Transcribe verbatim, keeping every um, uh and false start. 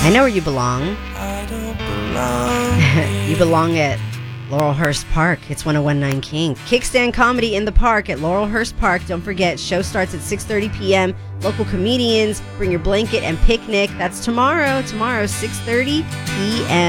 I know where you belong. I don't belong. You belong at Laurelhurst Park. It's one oh one point nine King. Kickstand Comedy in the Park at Laurelhurst Park. Don't forget, show starts at six thirty p.m. Local comedians, bring your blanket and picnic. That's tomorrow. Tomorrow, six thirty p.m.